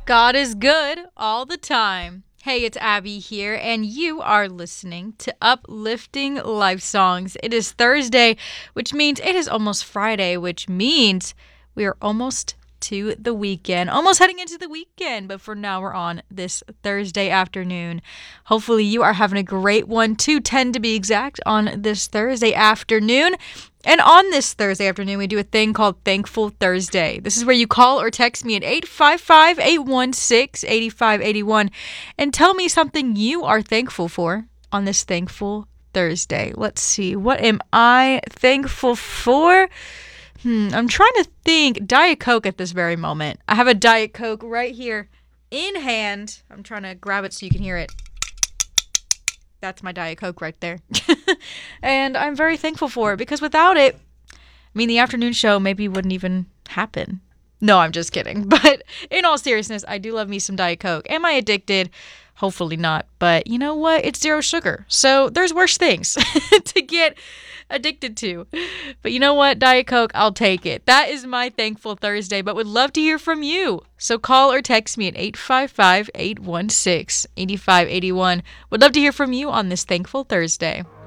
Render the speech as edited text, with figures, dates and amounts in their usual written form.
God is good all the time. Hey, it's Abby here, and you are listening to Uplifting Life Songs. It is Thursday, which means it is almost Friday, which means we are almost to the weekend. Almost heading into the weekend, but for now we're on this Thursday afternoon. Hopefully you are having a great one, 2:10 to be exact, on this Thursday afternoon. And on this Thursday afternoon, we do a thing called Thankful Thursday. This is where you call or text me at 855-816-8581 and tell me something you are thankful for on this Thankful Thursday. Let's see. What am I thankful for? I'm trying to think. Diet Coke at this very moment. I have a Diet Coke right here in hand. I'm trying to grab it so you can hear it. That's my Diet Coke right there. And I'm very thankful for it because without it, the afternoon show maybe wouldn't even happen. No, I'm just kidding. But in all seriousness, I do love me some Diet Coke. Am I addicted? Hopefully not. But you know what? It's 0 sugar. So there's worse things to get addicted to. But you know what? Diet Coke, I'll take it. That is my Thankful Thursday, but would love to hear from you. So call or text me at 855-816-8581. Would love to hear from you on this Thankful Thursday.